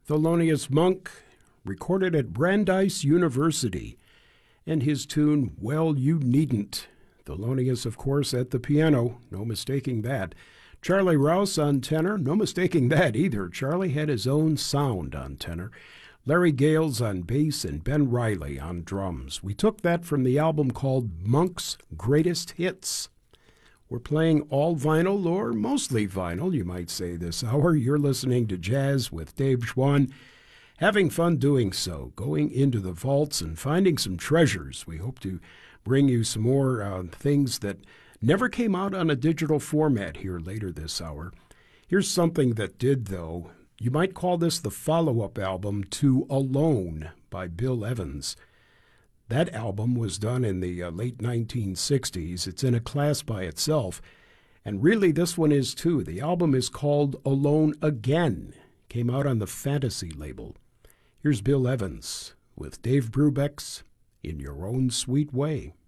Thelonious Monk, recorded at Brandeis University, and his tune, Well, You Needn't. Thelonious, of course, at the piano, no mistaking that. Charlie Rouse on tenor, no mistaking that either. Charlie had his own sound on tenor. Larry Gales on bass and Ben Riley on drums. We took that from the album called Monk's Greatest Hits. We're playing all vinyl, or mostly vinyl, you might say, this hour. You're listening to Jazz with Dave Schwann. Having fun doing so, going into the vaults and finding some treasures. We hope to bring you some more things that never came out on a digital format here later this hour. Here's something that did, though. You might call this the follow-up album to Alone by Bill Evans. That album was done in the late 1960s. It's in a class by itself. And really, this one is too. The album is called Alone Again. Came out on the Fantasy label. Here's Bill Evans with Dave Brubeck's In Your Own Sweet Way.